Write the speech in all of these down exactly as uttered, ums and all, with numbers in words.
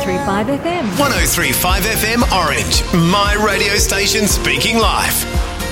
three point five F M. one oh three point five F M Orange. My radio station speaking live.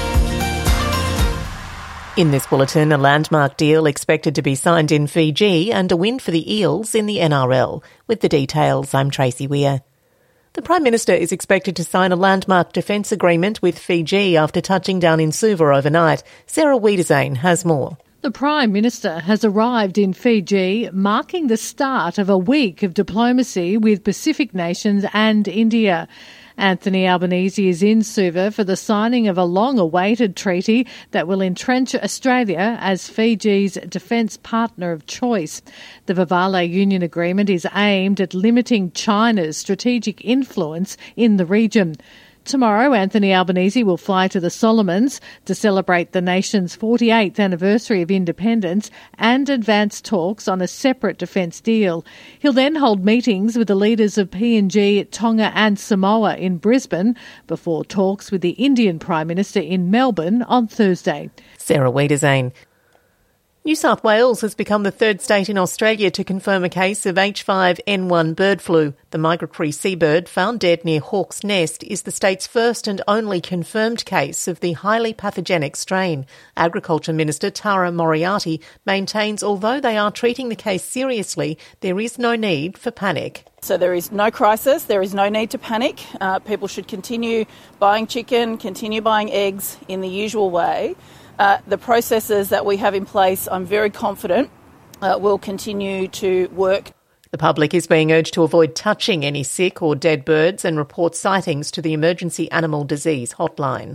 In this bulletin, a landmark deal expected to be signed in Fiji and a win for the Eels in the N R L. With the details, I'm Tracy Weir. The Prime Minister is expected to sign a landmark defence agreement with Fiji after touching down in Suva overnight. Sarah Wiedersane has more. The Prime Minister has arrived in Fiji, marking the start of a week of diplomacy with Pacific nations and India. Anthony Albanese is in Suva for the signing of a long-awaited treaty that will entrench Australia as Fiji's defence partner of choice. The Vavale Union Agreement is aimed at limiting China's strategic influence in the region. Tomorrow, Anthony Albanese will fly to the Solomons to celebrate the nation's forty-eighth anniversary of independence and advance talks on a separate defence deal. He'll then hold meetings with the leaders of P N G, Tonga and Samoa in Brisbane before talks with the Indian Prime Minister in Melbourne on Thursday. Sarah Wiedersane. New South Wales has become the third state in Australia to confirm a case of H five N one bird flu. The migratory seabird found dead near Hawke's Nest is the state's first and only confirmed case of the highly pathogenic strain. Agriculture Minister Tara Moriarty maintains although they are treating the case seriously, there is no need for panic. So there is no crisis, there is no need to panic. Uh, people should continue buying chicken, continue buying eggs in the usual way. Uh, the processes that we have in place, I'm very confident, uh, will continue to work. The public is being urged to avoid touching any sick or dead birds and report sightings to the Emergency Animal Disease Hotline.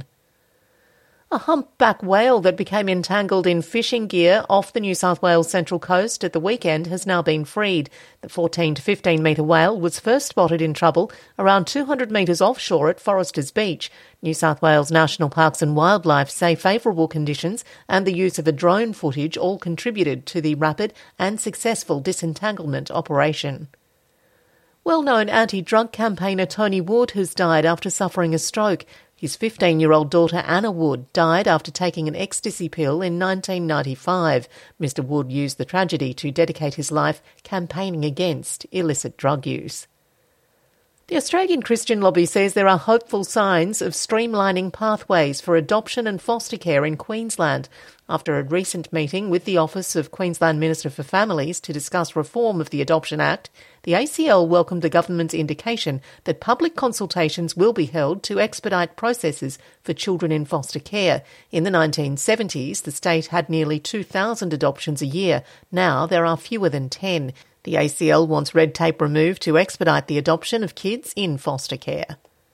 A humpback whale that became entangled in fishing gear off the New South Wales Central Coast at the weekend has now been freed. The fourteen to fifteen metre whale was first spotted in trouble around two hundred metres offshore at Foresters Beach. New South Wales National Parks and Wildlife say favourable conditions and the use of a drone footage all contributed to the rapid and successful disentanglement operation. Well-known anti-drug campaigner Tony Wood has died after suffering a stroke. His fifteen-year-old daughter Anna Wood died after taking an ecstasy pill in nineteen ninety-five. Mister Wood used the tragedy to dedicate his life campaigning against illicit drug use. The Australian Christian Lobby says there are hopeful signs of streamlining pathways for adoption and foster care in Queensland. After a recent meeting with the Office of Queensland Minister for Families to discuss reform of the Adoption Act, the A C L welcomed the government's indication that public consultations will be held to expedite processes for children in foster care. In the nineteen seventies, the state had nearly two thousand adoptions a year. Now there are fewer than ten. The A C L wants red tape removed to expedite the adoption of kids in foster care.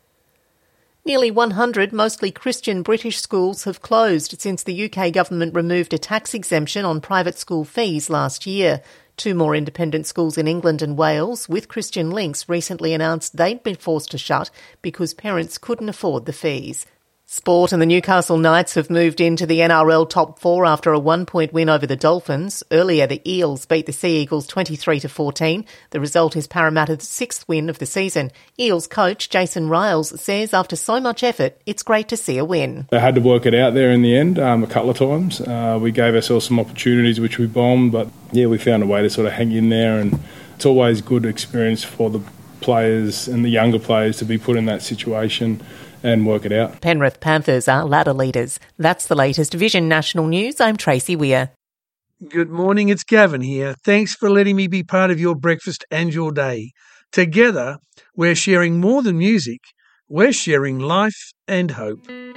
Nearly one hundred mostly Christian British schools have closed since the U K government removed a tax exemption on private school fees last year. Two more independent schools in England and Wales with Christian links recently announced they'd been forced to shut because parents couldn't afford the fees. Sport and the Newcastle Knights have moved into the N R L top four after a one-point win over the Dolphins. Earlier, the Eels beat the Sea Eagles twenty-three to fourteen. The result is Parramatta's sixth win of the season. Eels coach Jason Riles says after so much effort, it's great to see a win. They had to work it out there in the end um, a couple of times. Uh, we gave ourselves some opportunities which we bombed, but yeah, we found a way to sort of hang in there, and it's always good experience for the players and the younger players to be put in that situation and work it out. Penrith Panthers are ladder leaders. That's the latest Vision National News. I'm Tracy Weir. Good morning, it's Gavin here. Thanks for letting me be part of your breakfast and your day. Together, we're sharing more than music. We're sharing life and hope.